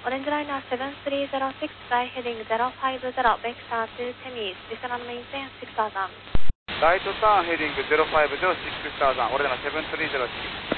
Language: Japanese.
オレンジライナー7306 fly heading 050 vector to Temis, descend and maintain 6000. ライトターンヘディング050 6000、俺らが7306